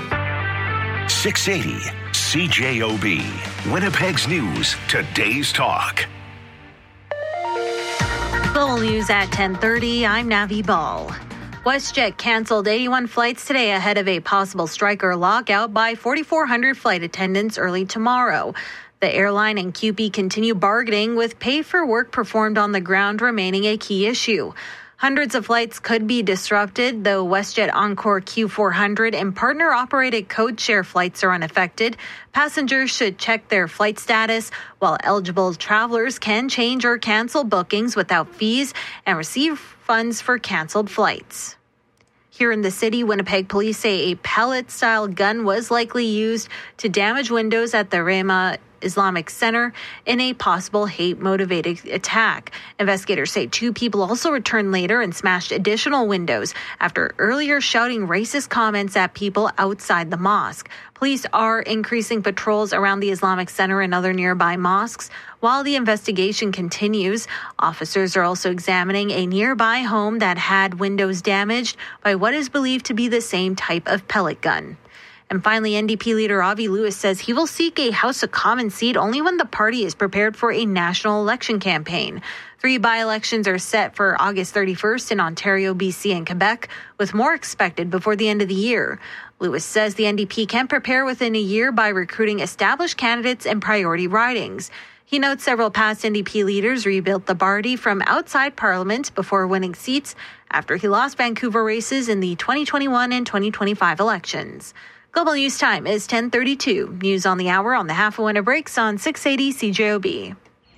680 CJOB, Winnipeg's news, today's talk. Global news at 10:30. I'm Navi Ball. WestJet canceled 81 flights today ahead of a possible strike or lockout by 4,400 flight attendants early tomorrow. The airline and QP continue bargaining, with pay for work performed on the ground remaining a key issue. Hundreds of flights could be disrupted, though WestJet Encore Q400 and partner-operated code-share flights are unaffected. Passengers should check their flight status, while eligible travelers can change or cancel bookings without fees and receive funds for canceled flights. Here in the city, Winnipeg police say a pellet-style gun was likely used to damage windows at the Rema Islamic Center in a possible hate-motivated attack. Investigators say 2 people also returned later and smashed additional windows after earlier shouting racist comments at people outside the mosque. Police are increasing patrols around the Islamic Center and other nearby mosques. While the investigation continues, officers are also examining a nearby home that had windows damaged by what is believed to be the same type of pellet gun. And finally, NDP leader Avi Lewis says he will seek a House of Commons seat only when the party is prepared for a national election campaign. 3 by-elections are set for August 31st in Ontario, BC, and Quebec, with more expected before the end of the year. Lewis says the NDP can prepare within a year by recruiting established candidates and priority ridings. He notes several past NDP leaders rebuilt the party from outside Parliament before winning seats after he lost Vancouver races in the 2021 and 2025 elections. Global News Time is 10:32. News on the hour on the half winter breaks on 680 CJOB.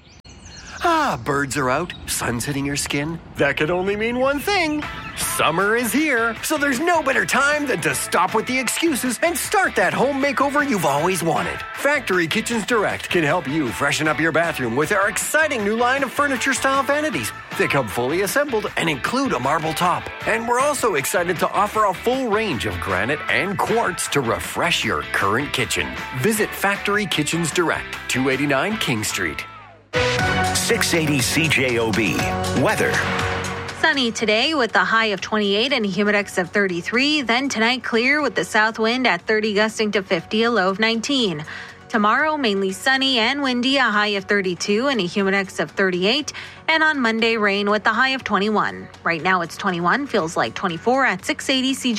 Birds are out, sun's hitting your skin. That could only mean one thing. Summer is here, so there's no better time than to stop with the excuses and start that home makeover you've always wanted. Factory Kitchens Direct can help you freshen up your bathroom with our exciting new line of furniture-style vanities. They come fully assembled and include a marble top. And we're also excited to offer a full range of granite and quartz to refresh your current kitchen. Visit Factory Kitchens Direct, 289 King Street. 680 CJOB. Weather. Sunny today with a high of 28 and a humidex of 33. Then tonight clear with the south wind at 30 gusting to 50, a low of 19. Tomorrow mainly sunny and windy, a high of 32 and a humidex of 38. And on Monday rain with a high of 21. Right now it's 21, feels like 24 at 680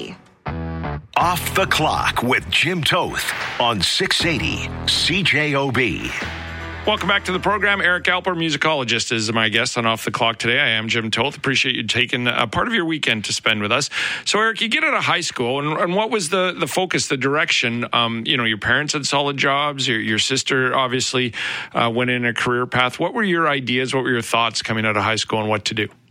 CJOB. Off the Clock with Jim Toth on 680 CJOB. Welcome back to the program. Eric Alper, musicologist, is my guest on Off the Clock today. I am Jim Toth. Appreciate you taking a part of your weekend to spend with us. So, Eric, you get out of high school, and what was the focus, the direction? Your parents had solid jobs. Your sister obviously went in a career path. What were your ideas? What were your thoughts coming out of high school and what to do?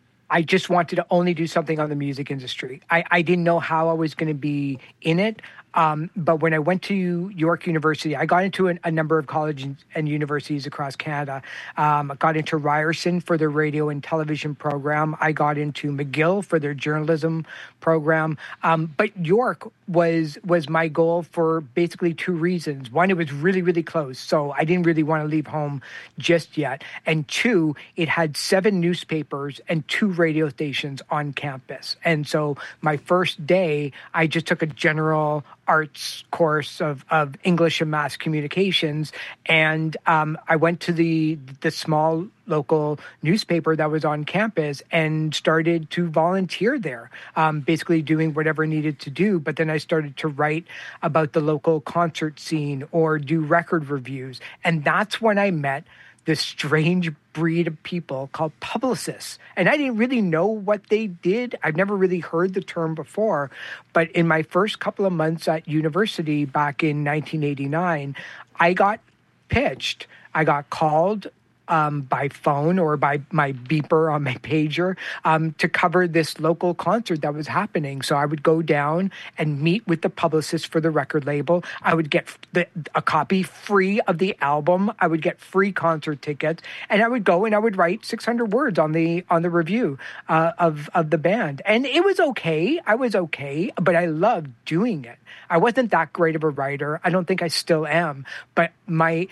I just wanted to only do something on the music industry. I didn't know how I was going to be in it. But when I went to York University, I got into a number of colleges and universities across Canada. I got into Ryerson for their radio and television program. I got into McGill for their journalism program. But York was my goal for basically 2 reasons. One, it was really, really close, so I didn't really want to leave home just yet. And 2, it had 7 newspapers and 2 radio stations on campus. And so my first day, I just took a general arts course of English and mass communications, and I went to the small local newspaper that was on campus and started to volunteer there, basically doing whatever I needed to do. But then I started to write about the local concert scene or do record reviews, and that's when I met this strange breed of people called publicists. And I didn't really know what they did. I've never really heard the term before. But in my first couple of months at university back in 1989, I got pitched. I got called by phone or by my beeper on my pager to cover this local concert that was happening. So I would go down and meet with the publicist for the record label. I would get a copy free of the album. I would get free concert tickets, and I would go and I would write 600 words on the review of the band. And it was okay. I was okay, but I loved doing it. I wasn't that great of a writer. I don't think I still am, but my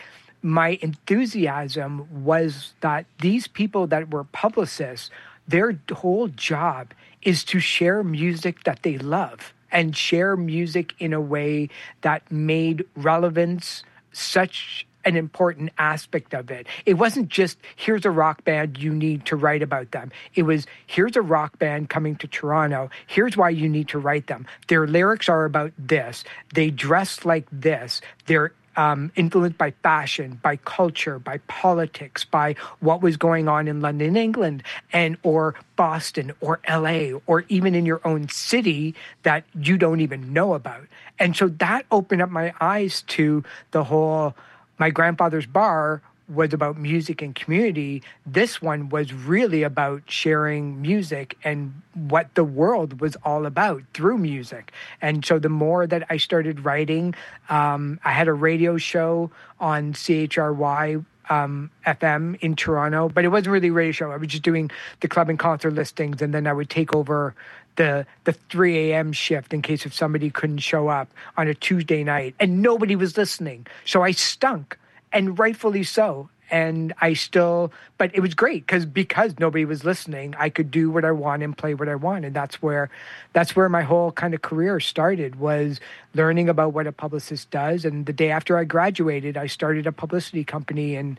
enthusiasm was that these people that were publicists, their whole job is to share music that they love and share music in a way that made relevance such an important aspect of it. It wasn't just, here's a rock band, you need to write about them. It was, here's a rock band coming to Toronto, here's why you need to write them. Their lyrics are about this. They dress like this. They're influenced by fashion, by culture, by politics, by what was going on in London, England, or Boston, or LA, or even in your own city that you don't even know about. And so that opened up my eyes to the whole, my grandfather's bar was about music and community. This one was really about sharing music and what the world was all about through music. And so the more that I started writing, I had a radio show on CHRY FM in Toronto, but it wasn't really a radio show. I was just doing the club and concert listings, and then I would take over the 3 a.m. shift in case if somebody couldn't show up on a Tuesday night, and nobody was listening. So I stunk. And rightfully so. And but it was great because nobody was listening, I could do what I want and play what I want. And that's where my whole kind of career started, was learning about what a publicist does. And the day after I graduated, I started a publicity company in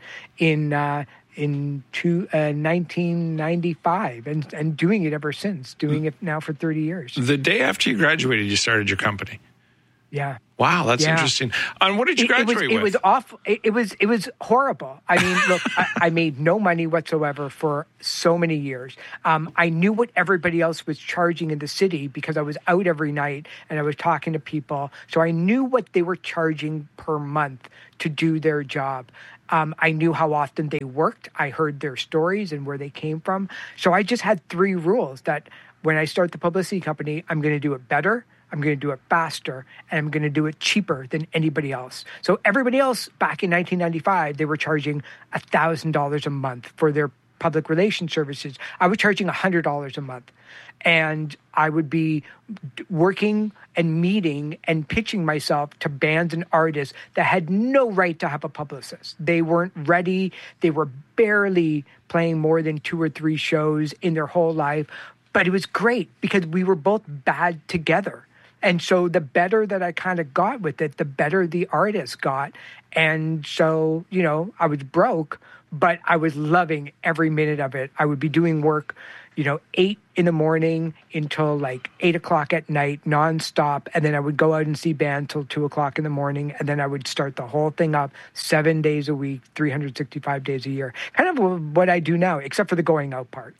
1995 and doing it ever since, doing it now for 30 years. The day after you graduated, you started your company. Yeah. Wow, that's interesting. And what did you graduate with? It was awful. It was horrible. I mean, look, I made no money whatsoever for so many years. I knew what everybody else was charging in the city because I was out every night and I was talking to people. So I knew what they were charging per month to do their job. I knew how often they worked. I heard their stories and where they came from. So I just had 3 rules that when I start the publicity company, I'm going to do it better, I'm going to do it faster, and I'm going to do it cheaper than anybody else. So everybody else back in 1995, they were charging $1,000 a month for their public relations services. I was charging $100 a month. And I would be working and meeting and pitching myself to bands and artists that had no right to have a publicist. They weren't ready. They were barely playing more than 2 or 3 shows in their whole life. But it was great because we were both bad together. And so the better that I kind of got with it, the better the artist got. And so, I was broke, but I was loving every minute of it. I would be doing work, 8 in the morning until like 8 o'clock at night, nonstop. And then I would go out and see bands till 2 o'clock in the morning. And then I would start the whole thing up 7 days a week, 365 days a year. Kind of what I do now, except for the going out part.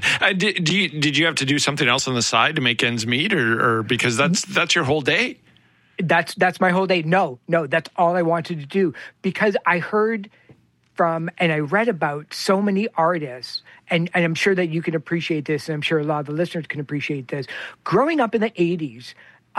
Did you have to do something else on the side to make ends meet, or because that's your whole day? That's my whole day. No, that's all I wanted to do, because I heard from and I read about so many artists, and I'm sure that you can appreciate this, and I'm sure a lot of the listeners can appreciate this. Growing up in the 80s,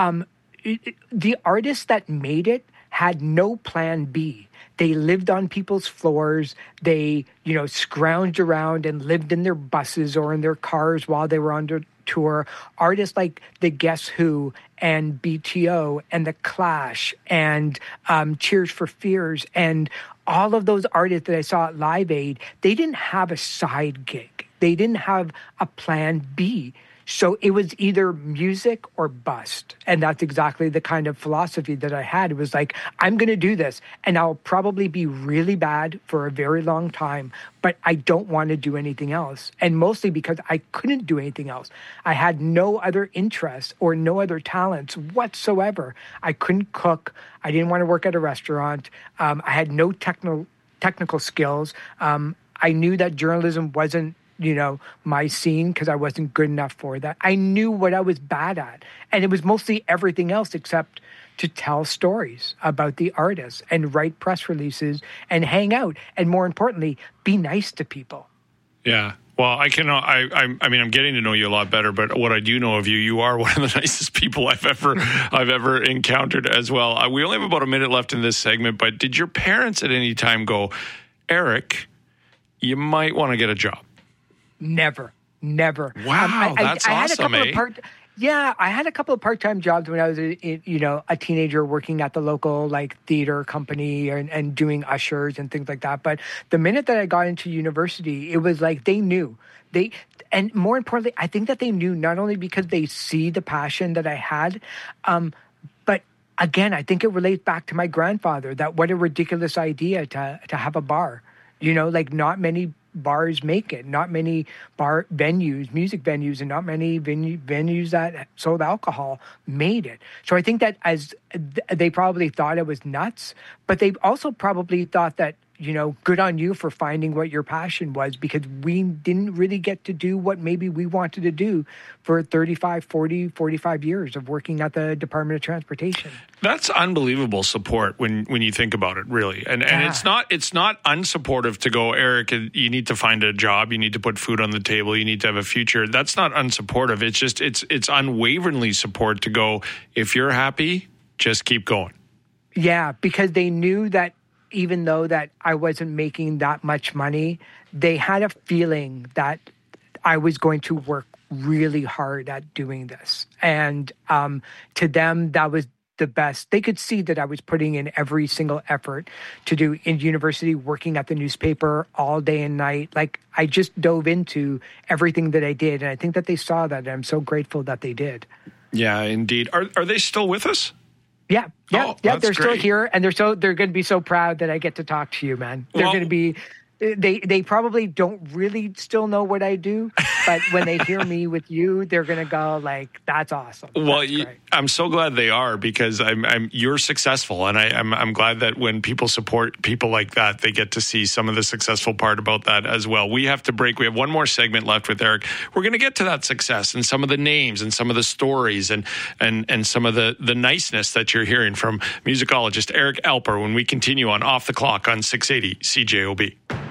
the artists that made it had no plan B. They lived on people's floors. They, scrounged around and lived in their buses or in their cars while they were on tour. Artists like the Guess Who and BTO and the Clash and Tears for Fears and all of those artists that I saw at Live Aid, they didn't have a side gig. They didn't have a plan B. So it was either music or bust. And that's exactly the kind of philosophy that I had. It was like, I'm going to do this, and I'll probably be really bad for a very long time, but I don't want to do anything else. And mostly because I couldn't do anything else. I had no other interests or no other talents whatsoever. I couldn't cook. I didn't want to work at a restaurant. I had no technical skills. I knew that journalism wasn't my scene because I wasn't good enough for that. I knew what I was bad at. And it was mostly everything else except to tell stories about the artists and write press releases and hang out. And more importantly, be nice to people. Yeah. Well, I'm getting to know you a lot better, but what I do know of you, you are one of the nicest people I've ever encountered as well. We only have about a minute left in this segment, but did your parents at any time go, Eric, you might want to get a job? Never. Wow, that's awesome, eh? I had a couple of part-time jobs when I was a teenager, working at the local theater company and doing ushers and things like that. But the minute that I got into university, it was like they knew. And more importantly, I think that they knew not only because they see the passion that I had, but again, I think it relates back to my grandfather, that what a ridiculous idea to have a bar. Like not many bars make it, not many bar venues, music venues, and not many venues that sold alcohol made it. So I think that as they probably thought it was nuts, but they also probably thought that, good on you for finding what your passion was, because we didn't really get to do what maybe we wanted to do for 35, 40, 45 years of working at the Department of Transportation. That's unbelievable support when you think about it, really. And it's not unsupportive to go, Eric, you need to find a job, you need to put food on the table, you need to have a future. That's not unsupportive. It's just it's unwaveringly support to go, if you're happy, just keep going. Yeah, because they knew that even though that I wasn't making that much money, they had a feeling that I was going to work really hard at doing this. And to them, that was the best. They could see that I was putting in every single effort to do in university, working at the newspaper all day and night. Like, I just dove into everything that I did. And I think that they saw that. And I'm so grateful that they did. Yeah, indeed. Are they still with us? Yeah. Oh, they're great. still here, and they're going to be so proud that I get to talk to you, man. They're going to be. They probably don't really still know what I do, but when they hear me with you, they're going to go like, "That's awesome." Well, I'm so glad they are, because you're successful, and I'm glad that when people support people like that, they get to see some of the successful part about that as well. We have to break. We have one more segment left with Eric. We're going to get to that success and some of the names and some of the stories and some of the niceness that you're hearing from musicologist Eric Alper when we continue on Off the Clock on 680 CJOB.